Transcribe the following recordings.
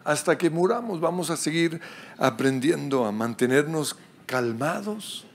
hasta que muramos vamos a seguir aprendiendo a mantenernos calmados,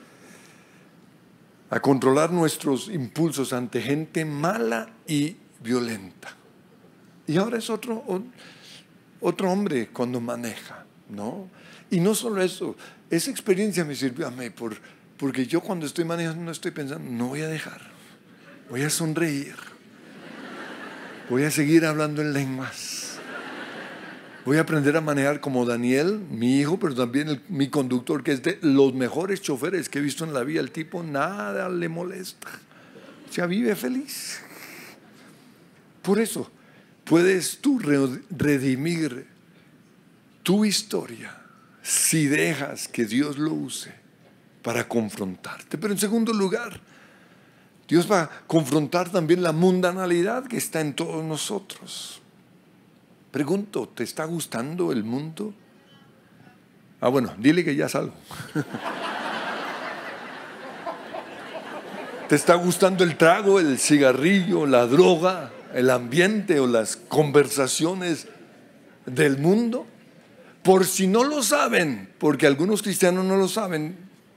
a controlar nuestros impulsos ante gente mala y violenta. Y ahora es otro otro hombre cuando maneja, ¿no? Y no solo eso, esa experiencia me sirvió a mí porque yo cuando estoy manejando no estoy pensando, no voy a dejar, voy a sonreír, voy a seguir hablando en lenguas, voy a aprender a manejar como Daniel, mi hijo, pero también mi conductor, que es de los mejores choferes que he visto en la vida. El tipo nada le molesta, o sea, vive feliz. Por eso puedes tú redimir tu historia si dejas que Dios lo use para confrontarte. Pero en segundo lugar, Dios va a confrontar también la mundanalidad que está en todos nosotros. Pregunto, ¿te está gustando el mundo? Ah, bueno, dile que ya salgo. ¿Te está gustando el trago, el cigarrillo, la droga, el ambiente o las conversaciones del mundo? Por si no lo saben, porque algunos cristianos no lo saben,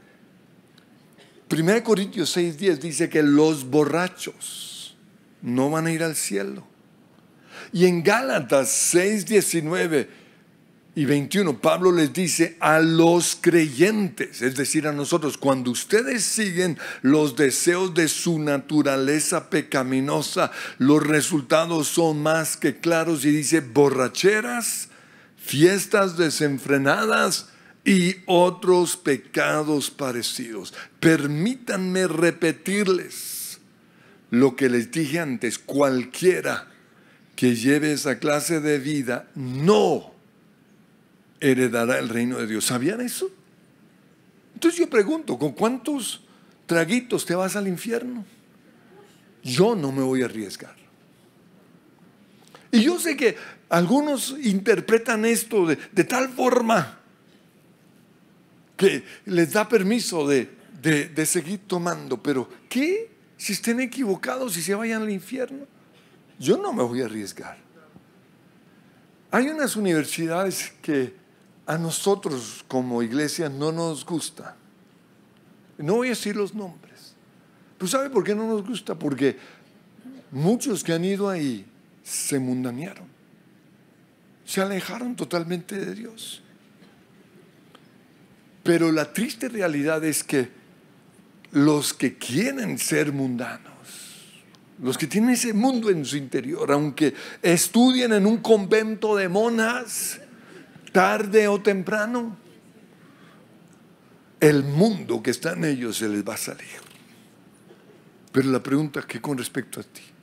1 Corintios 6:10 dice que los borrachos no van a ir al cielo. Y en Gálatas 6:19 y 21, Pablo les dice a los creyentes, es decir, a nosotros, cuando ustedes siguen los deseos de su naturaleza pecaminosa, los resultados son más que claros. Y dice, borracheras, fiestas desenfrenadas y otros pecados parecidos. Permítanme repetirles lo que les dije antes: cualquiera que lleve esa clase de vida no heredará el reino de Dios. ¿Sabían eso? Entonces yo pregunto, ¿con cuántos traguitos te vas al infierno? Yo no me voy a arriesgar. Y yo sé que algunos interpretan esto de tal forma que les da permiso de seguir tomando. Pero ¿qué si estén equivocados y se vayan al infierno? Yo no me voy a arriesgar. Hay unas universidades que a nosotros como iglesia no nos gusta. No voy a decir los nombres. ¿Pero sabe por qué no nos gusta? Porque muchos que han ido ahí se mundanearon, se alejaron totalmente de Dios. Pero la triste realidad es que los que quieren ser mundanos, los que tienen ese mundo en su interior, aunque estudien en un convento de monjas, tarde o temprano, el mundo que está en ellos se les va a salir. Pero la pregunta, ¿qué con respecto a ti?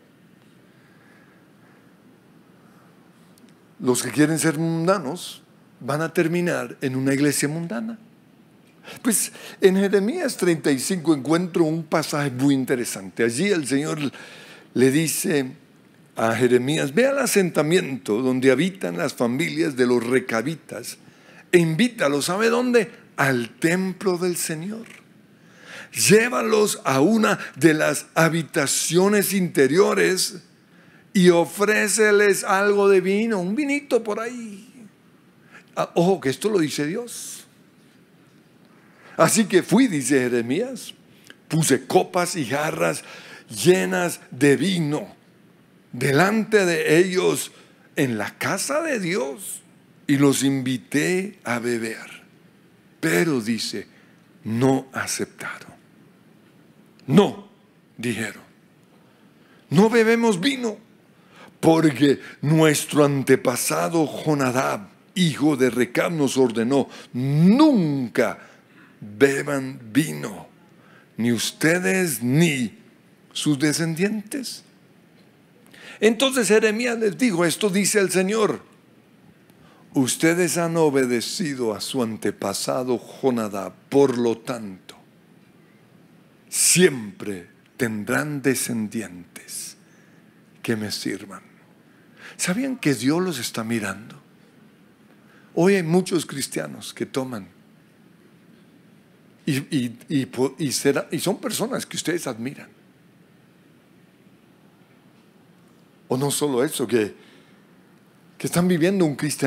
Los que quieren ser mundanos van a terminar en una iglesia mundana. Pues en Jeremías 35 encuentro un pasaje muy interesante. Allí el Señor le dice a Jeremías: ve al asentamiento donde habitan las familias de los recabitas e invítalos, ¿sabe dónde? Al templo del Señor. Llévalos a una de las habitaciones interiores y ofréceles algo de vino, un vinito por ahí. Ojo, que esto lo dice Dios. Así que fui, dice Jeremías, puse copas y jarras llenas de vino delante de ellos en la casa de Dios y los invité a beber. Pero dice, no aceptaron. No, dijeron, no bebemos vino, porque nuestro antepasado Jonadab, hijo de Recab, nos ordenó: nunca beban vino, ni ustedes ni sus descendientes. Entonces Jeremías les dijo: esto dice el Señor, ustedes han obedecido a su antepasado Jonadab, por lo tanto siempre tendrán descendientes que me sirvan. ¿Sabían que Dios los está mirando? Hoy hay muchos cristianos que toman y son personas que ustedes admiran. O no solo eso, que que están viviendo un cristianismo